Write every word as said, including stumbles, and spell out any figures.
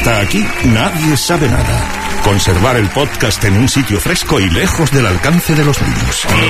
Hasta aquí nadie sabe nada. Conservar el podcast en un sitio fresco y lejos del alcance de los niños.